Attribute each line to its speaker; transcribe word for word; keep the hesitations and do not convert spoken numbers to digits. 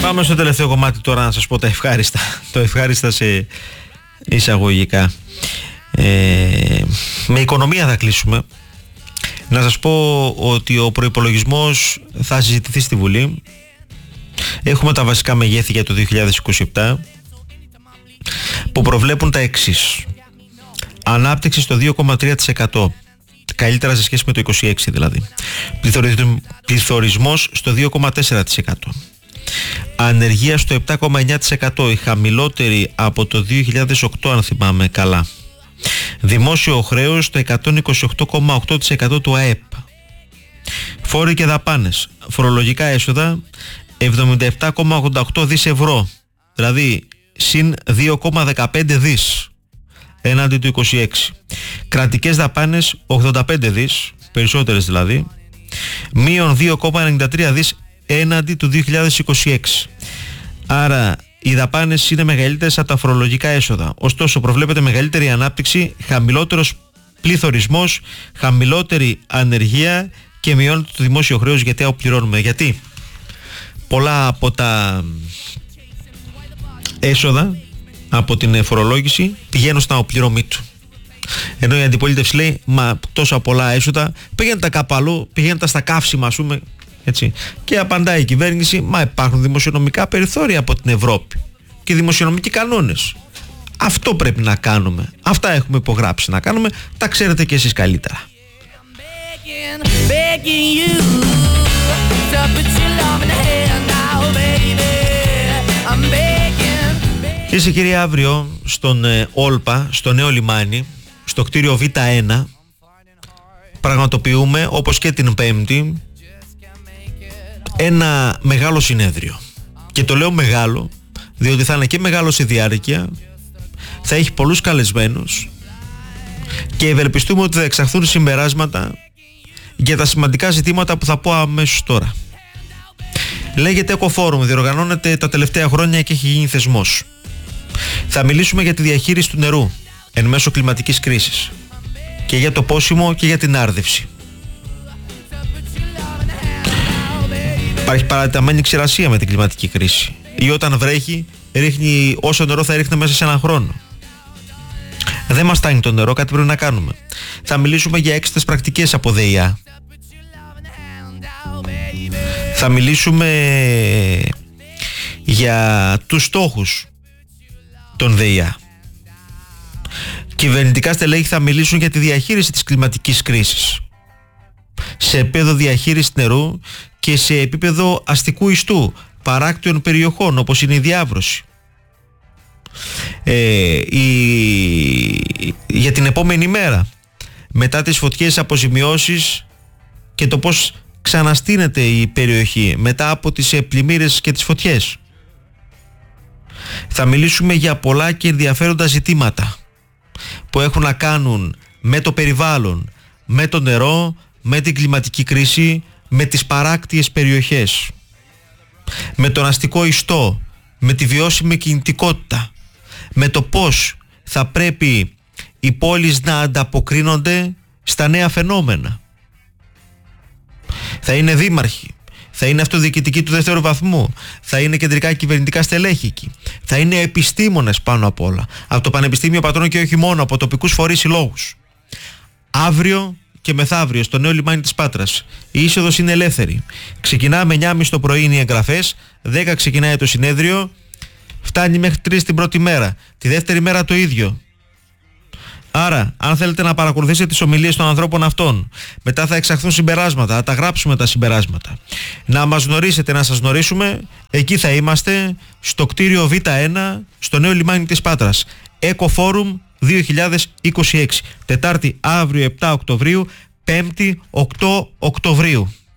Speaker 1: Πάμε στο τελευταίο κομμάτι τώρα να σας πω τα ευχάριστα. Το ευχάριστα σε εισαγωγικά. Ε, με οικονομία θα κλείσουμε. Να σας πω ότι ο προϋπολογισμός θα συζητηθεί στη Βουλή. Έχουμε τα βασικά μεγέθη για το δύο χιλιάδες είκοσι επτά που προβλέπουν τα εξής. Ανάπτυξη στο δύο κόμμα τρία τοις εκατό, καλύτερα σε σχέση με το είκοσι έξι δηλαδή. Πληθωρισμός στο δύο κόμμα τέσσερα τοις εκατό. Ανεργία στο επτά κόμμα εννιά τοις εκατό, η χαμηλότερη από το δύο χιλιάδες οκτώ αν θυμάμαι καλά. Δημόσιο χρέος στο εκατόν είκοσι οκτώ κόμμα οκτώ τοις εκατό του ΑΕΠ. Φόροι και δαπάνες. Φορολογικά έσοδα εβδομήντα επτά κόμμα ογδόντα οκτώ δις ευρώ, δηλαδή συν δύο κόμμα δεκαπέντε δις έναντι του είκοσι έξι. Κρατικές δαπάνες ογδόντα πέντε δις, περισσότερες δηλαδή, μείον δύο κόμμα ενενήντα τρία δις έναντι του δύο χιλιάδες είκοσι έξι. Άρα οι δαπάνες είναι μεγαλύτερες από τα φορολογικά έσοδα. Ωστόσο προβλέπεται μεγαλύτερη ανάπτυξη, χαμηλότερος πληθωρισμός, χαμηλότερη ανεργία και μειώνεται το δημόσιο χρέος. Γιατί αποπληρώνουμε? Γιατί πολλά από τα έσοδα από την φορολόγηση πηγαίνουν στην αποπληρωμή του. Ενώ η αντιπολίτευση λέει, μα τόσα πολλά έσοδα πήγαινε τα κάπου αλλού, πήγαινε τα στα καύσιμα ας πούμε, έτσι. Και απαντάει η κυβέρνηση, μα υπάρχουν δημοσιονομικά περιθώρια από την Ευρώπη και δημοσιονομικοί κανόνες. Αυτό πρέπει να κάνουμε. Αυτά έχουμε υπογράψει να κάνουμε. Τα ξέρετε και εσείς καλύτερα. Είσαι κυρία αύριο στον ε, Όλπα, στο νέο λιμάνι, στο κτίριο Β ένα, πραγματοποιούμε όπως και την Πέμπτη ένα μεγάλο συνέδριο. Και το λέω μεγάλο διότι θα είναι και μεγάλο σε διάρκεια, θα έχει πολλούς καλεσμένους και ευελπιστούμε ότι θα εξαχθούν συμπεράσματα για τα σημαντικά ζητήματα που θα πω αμέσως τώρα. Λέγεται Ecoforum, διοργανώνεται τα τελευταία χρόνια και έχει γίνει θεσμός. Θα μιλήσουμε για τη διαχείριση του νερού εν μέσω κλιματικής κρίσης και για το πόσιμο και για την άρδευση. Υπάρχει παρατεταμένη ξηρασία με την κλιματική κρίση, ή όταν βρέχει ρίχνει όσο νερό θα ρίχνει μέσα σε έναν χρόνο. Δεν μας φτάνει το νερό, κάτι πρέπει να κάνουμε. Θα μιλήσουμε για έξιτες πρακτικές από ΔΕΙΑ. Θα μιλήσουμε για τους στόχους των ΔΕΙΑ. Κυβερνητικά στελέχη θα μιλήσουν για τη διαχείριση της κλιματικής κρίσης σε επίπεδο διαχείρισης νερού και σε επίπεδο αστικού ιστού, παράκτιων περιοχών όπως είναι η διάβρωση. Ε, η... Για την επόμενη μέρα, μετά τις φωτιές, αποζημιώσεις και το πώς ξαναστείνεται η περιοχή μετά από τις πλημμύρες και τις φωτιές. Θα μιλήσουμε για πολλά και ενδιαφέροντα ζητήματα που έχουν να κάνουν με το περιβάλλον, με το νερό, με την κλιματική κρίση, με τις παράκτιες περιοχές, με τον αστικό ιστό, με τη βιώσιμη κινητικότητα, με το πώς θα πρέπει οι πόλεις να ανταποκρίνονται στα νέα φαινόμενα. Θα είναι δήμαρχοι, θα είναι αυτοδιοικητικοί του δεύτερου βαθμού, θα είναι κεντρικά κυβερνητικά στελέχη, θα είναι επιστήμονες πάνω απ' όλα, από το Πανεπιστήμιο Πατρών και όχι μόνο, από τοπικούς φορείς συλλόγους. Αύριο και μεθαύριο στο νέο λιμάνι της Πάτρας η είσοδος είναι ελεύθερη. Ξεκινάμε εννιά και μισή το πρωί είναι οι εγγραφές, δέκα ξεκινάει το συνέδριο, φτάνει μέχρι τρεις την πρώτη μέρα, τη δεύτερη μέρα το ίδιο. Άρα, αν θέλετε να παρακολουθήσετε τις ομιλίες των ανθρώπων αυτών, μετά θα εξαχθούν συμπεράσματα, θα τα γράψουμε τα συμπεράσματα. Να μας γνωρίσετε, να σας γνωρίσουμε, εκεί θα είμαστε, στο κτίριο Β ένα, στο νέο λιμάνι της Πάτρας. Ecoforum δύο χιλιάδες είκοσι έξι. Τετάρτη αύριο επτά Οκτωβρίου, Πέμπτη οκτώ Οκτωβρίου.